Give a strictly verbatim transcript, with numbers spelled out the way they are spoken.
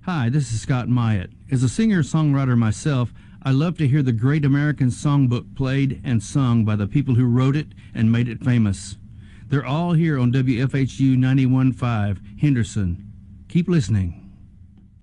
Hi, this is Scott Myatt. As a singer-songwriter myself, I love to hear the Great American Songbook played and sung by the people who wrote it and made it famous. They're all here on W F H U ninety-one point five, Henderson. Keep listening.